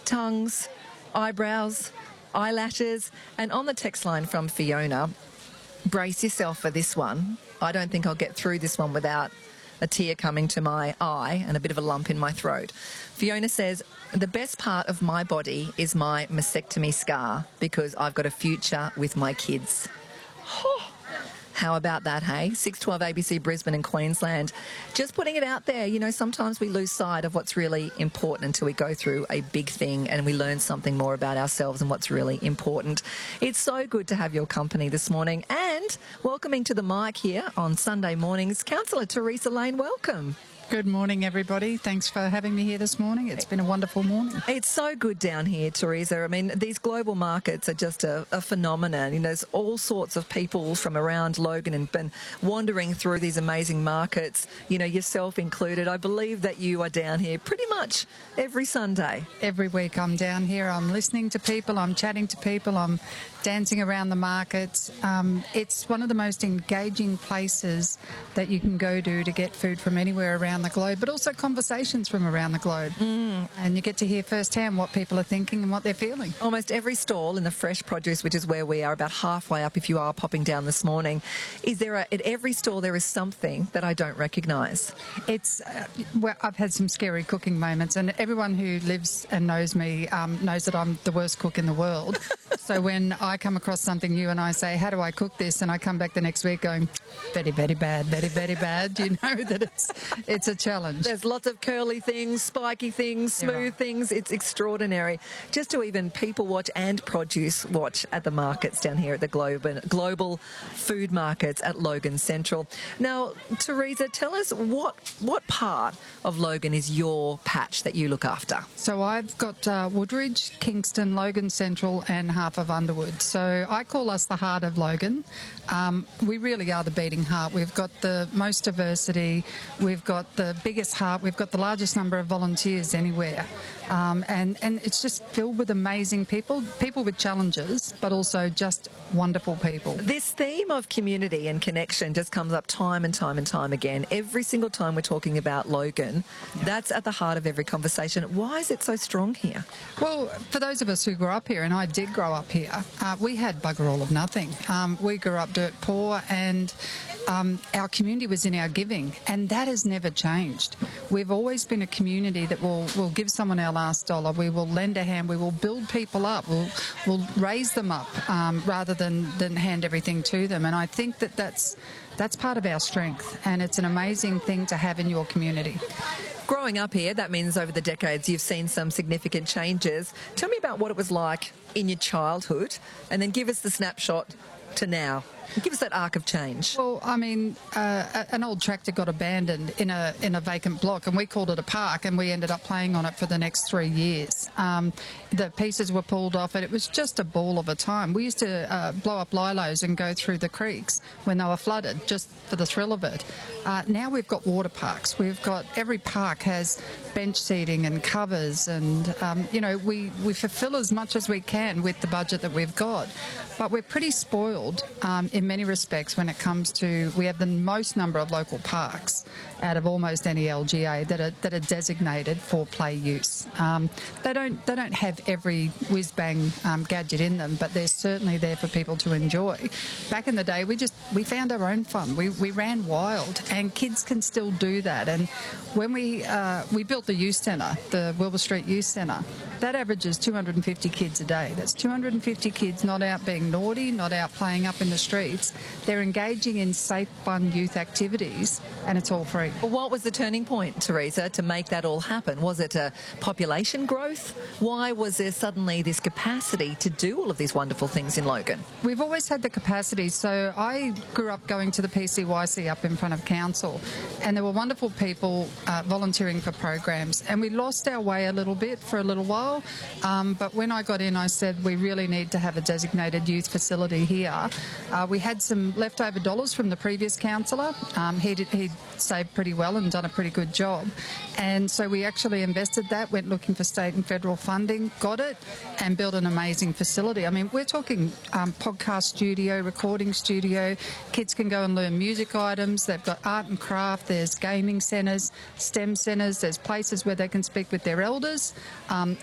tongues, eyebrows, eyelashes. And on the text line from Fiona, brace yourself for this one. I don't think I'll get through this one without a tear coming to my eye and a bit of a lump in my throat. Fiona says, the best part of my body is my mastectomy scar because I've got a future with my kids. How about that, hey? 612 ABC Brisbane and Queensland. Just putting it out there, you know, sometimes we lose sight of what's really important until we go through a big thing and we learn something more about ourselves and what's really important. It's so good to have your company this morning. And welcoming to the mic here on Sunday mornings, Councillor Theresa Lane, welcome. Good morning, everybody. Thanks for having me here this morning. It's been a wonderful morning. It's so good down here, Theresa. I mean, these global markets are just a phenomenon. You know, there's all sorts of people from around Logan and been wandering through these amazing markets, you know, yourself included. I believe that you are down here pretty much every Sunday. Every week I'm down here. I'm listening to people. I'm chatting to people. I'm dancing around the markets. It's one of the most engaging places that you can go to get food from anywhere around the globe, but also conversations from around the globe. And you get to hear firsthand what people are thinking and what they're feeling. Almost every stall in the fresh produce, which is where we are, about halfway up if you are popping down this morning, is there at every stall there is something that I don't recognise? It's well, I've had some scary cooking moments, and everyone who lives and knows me knows that I'm the worst cook in the world. So when I come across something new and I say, how do I cook this? And I come back the next week going, very, very bad, very, very bad. You know that it's a challenge. There's lots of curly things, spiky things, smooth things. It's extraordinary. Just to even people watch and produce watch at the markets down here at the global food markets at Logan Central. Now, Theresa, tell us what part of Logan is your patch that you look after? So I've got Woodridge, Kingston, Logan Central and half of Underwood. So I call us the heart of Logan. We really are the beating heart. We've got the most diversity. We've got the biggest heart. We've got the largest number of volunteers anywhere. And it's just filled with amazing people with challenges, but also just wonderful people. This theme of community and connection just comes up time and time and time again. Every single time we're talking about Logan, that's at the heart of every conversation. Why is it so strong here? Well, for those of us who grew up here, and I did grow up here, we had bugger all of nothing. We grew up dirt poor, and our community was in our giving, and that has never changed. We've always been a community that will give someone our last dollar. We will lend a hand. We will build people up. We'll raise them up rather than hand everything to them. And I think that's part of our strength, and it's an amazing thing to have in your community. Growing up here, that means over the decades you've seen some significant changes. Tell me about what it was like in your childhood, and then give us the snapshot to now. Give us that arc of change. Well, I mean, an old tractor got abandoned in a vacant block, and we called it a park, and we ended up playing on it for the next 3 years. The pieces were pulled off, and it was just a ball of a time. We used to blow up lilos and go through the creeks when they were flooded, just for the thrill of it. Now we've got water parks. Every park has bench seating and covers, and you know, we fulfil as much as we can with the budget that we've got. But we're pretty spoiled in many respects when it comes to, we have the most number of local parks out of almost any LGA that are designated for play use. They don't have every whiz-bang gadget in them, but they're certainly there for people to enjoy. Back in the day, we found our own fun. We ran wild, and kids can still do that. And when we built the youth centre, the Wilbur Street Youth Centre, that averages 250 kids a day. That's 250 kids not out being naughty, not out playing up in the streets. They're engaging in safe, fun youth activities, and it's all free. Well, what was the turning point, Theresa, to make that all happen? Was it a population growth? Why was there suddenly this capacity to do all of these wonderful things in Logan? We've always had the capacity. So I grew up going to the PCYC up in front of council, and there were wonderful people volunteering for programs, and we lost our way a little bit for a little while. But when I got in, I said we really need to have a designated youth facility here. We had some leftover dollars from the previous councillor. He'd saved pretty well and done a pretty good job. And so we actually invested that, went looking for state and federal funding, got it, and built an amazing facility. I mean, we're talking podcast studio, recording studio. Kids can go and learn music items. They've got art and craft. There's gaming centres, STEM centres. There's places where they can speak with their elders.